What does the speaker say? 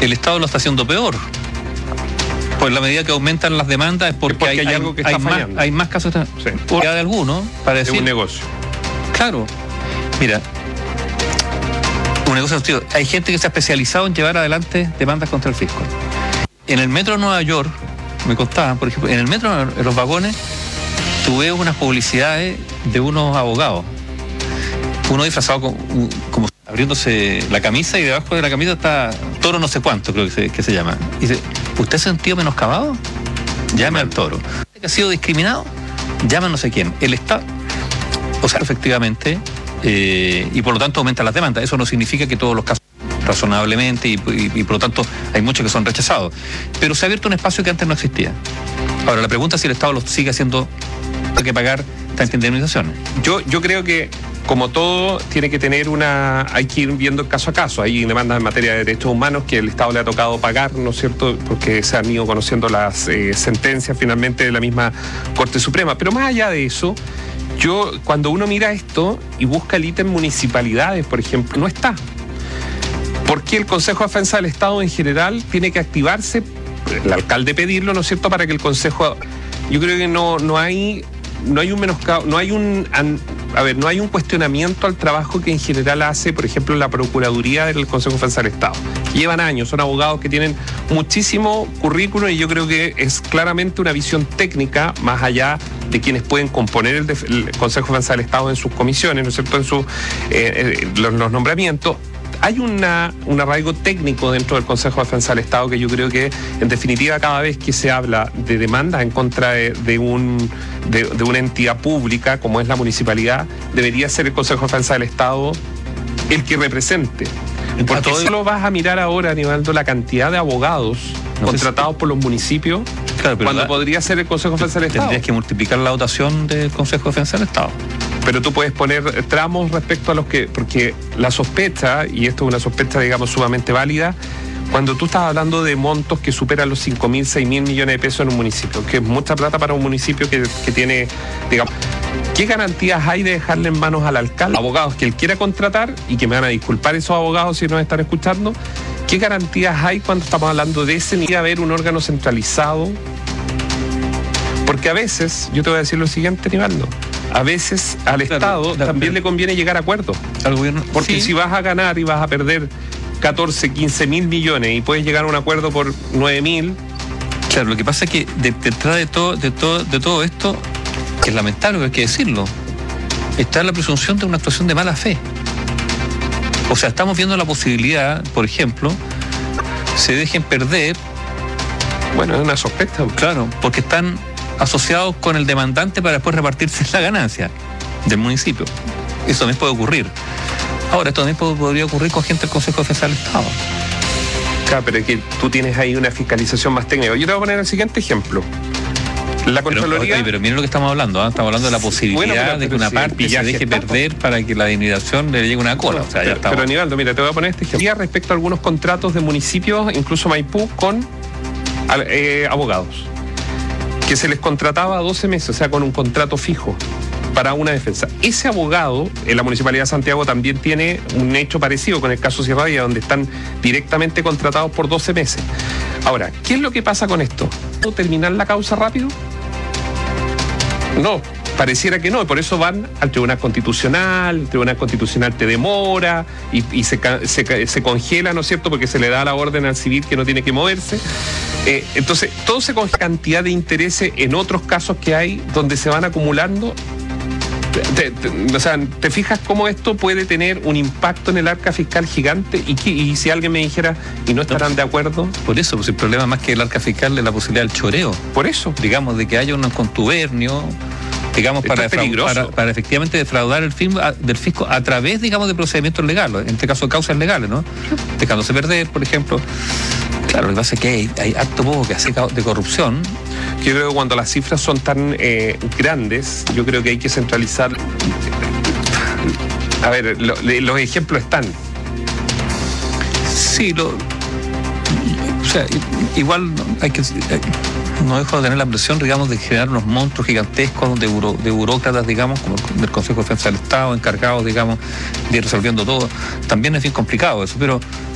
el Estado lo está haciendo peor. Pues la medida que aumentan las demandas es porque hay algo que está fallando. Hay más casos de algunos para decir. Es un negocio. Claro. Mira, un negocio, tío, hay gente que se ha especializado en llevar adelante demandas contra el fisco. En el metro de Nueva York, me contaban, por ejemplo, en el metro, en los vagones, tuve unas publicidades de unos abogados. Uno disfrazado como abriéndose la camisa y debajo de la camisa está Toro no sé cuánto, creo que se llama. Y dice, ¿usted se ha sentido menoscabado? Llame al Toro. ¿Usted que ha sido discriminado? Llame a no sé quién. El Estado, o sea, efectivamente, y por lo tanto aumenta las demandas. Eso no significa que todos los casos razonablemente y por lo tanto hay muchos que son rechazados. Pero se ha abierto un espacio que antes no existía. Ahora, la pregunta es si el Estado lo sigue haciendo, hay que pagar tantas indemnizaciones. Yo creo que, como todo, tiene que tener hay que ir viendo caso a caso. Hay demandas en materia de derechos humanos que el Estado le ha tocado pagar, ¿no es cierto?, porque se han ido conociendo las sentencias finalmente de la misma Corte Suprema. Pero más allá de eso, cuando uno mira esto y busca el ítem municipalidades, por ejemplo, no está. Porque el Consejo de Defensa del Estado en general tiene que activarse, el alcalde pedirlo, ¿no es cierto?, para que el Consejo... Yo creo que no hay un menoscabo, no hay un cuestionamiento al trabajo que en general hace, por ejemplo, la Procuraduría del Consejo de Defensa del Estado. Llevan años, son abogados que tienen muchísimo currículum y yo creo que es claramente una visión técnica más allá de quienes pueden componer el Consejo de Defensa del Estado en sus comisiones, ¿no es cierto?, en los nombramientos. Hay un arraigo técnico dentro del Consejo de Defensa del Estado que yo creo que, en definitiva, cada vez que se habla de demandas en contra de una entidad pública como es la municipalidad, debería ser el Consejo de Defensa del Estado el que represente. Porque solo vas a mirar ahora, Aníbaldo, la cantidad de abogados contratados por los municipios, claro, cuando podría ser el Consejo de Defensa del Estado. Tendrías que multiplicar la dotación del Consejo de Defensa del Estado. Pero tú puedes poner tramos respecto a los que... Porque la sospecha, y esto es una sospecha, digamos, sumamente válida, cuando tú estás hablando de montos que superan los 5.000, 6.000 millones de pesos en un municipio, que es mucha plata para un municipio que tiene, digamos... ¿Qué garantías hay de dejarle en manos al alcalde, abogados que él quiera contratar, y que me van a disculpar esos abogados si nos están escuchando? ¿Qué garantías hay cuando estamos hablando de ese nivel, de haber un órgano centralizado? Porque a veces, yo te voy a decir lo siguiente, Aníbaldo, a veces al Estado también le conviene llegar a acuerdos al gobierno, porque si vas a ganar y vas a perder 14, 15 mil millones y puedes llegar a un acuerdo por 9.000. Claro, lo que pasa es que detrás de todo esto, que es lamentable, hay que decirlo, está la presunción de una actuación de mala fe. O sea, estamos viendo la posibilidad, por ejemplo, se dejen perder. Bueno, es una sospecha. Claro, porque están asociados con el demandante para después repartirse la ganancia del municipio. Eso también puede ocurrir. Ahora, esto también podría ocurrir con gente del Consejo de Defensa del Estado. Claro, pero es que tú tienes ahí una fiscalización más técnica. Yo te voy a poner el siguiente ejemplo. La Contraloría... Pero miren lo que estamos hablando, ¿eh? Estamos hablando de la posibilidad de que una parte se deje perder para que la indemnización le llegue una cola. O sea, ya estamos. Pero Aníbaldo, mira, te voy a poner este ejemplo. Respecto a algunos contratos de municipios, incluso Maipú, con abogados, que se les contrataba a 12 meses, o sea, con un contrato fijo para una defensa. Ese abogado, en la Municipalidad de Santiago también tiene un hecho parecido con el caso Sierra Villa, donde están directamente contratados por 12 meses. Ahora, ¿qué es lo que pasa con esto? ¿Puedo terminar la causa rápido? No, pareciera que no, y por eso van al Tribunal Constitucional. El Tribunal Constitucional te demora y se congela, ¿no es cierto?, porque se le da la orden al civil que no tiene que moverse. Entonces, todo se congela, cantidad de intereses en otros casos que hay donde se van acumulando. O sea, ¿te fijas cómo esto puede tener un impacto en el arca fiscal gigante? Y si alguien me dijera, ¿y no estarán de acuerdo? Por eso, pues el problema más que el arca fiscal es la posibilidad del choreo. Por eso. Digamos, de que haya un contubernio, digamos, para efectivamente defraudar el fin del fisco a través, digamos, de procedimientos legales, en este caso causas legales, ¿no? Dejándose perder, por ejemplo. Claro, lo que pasa es que hay harto poco que hace de corrupción. Yo creo que cuando las cifras son tan grandes, yo creo que hay que centralizar. A ver, los ejemplos están. Sí, o sea, igual no dejo de tener la presión, digamos, de generar unos monstruos gigantescos de burócratas, digamos, como del Consejo de Defensa del Estado, encargados, digamos, de ir resolviendo todo. También es bien complicado eso, pero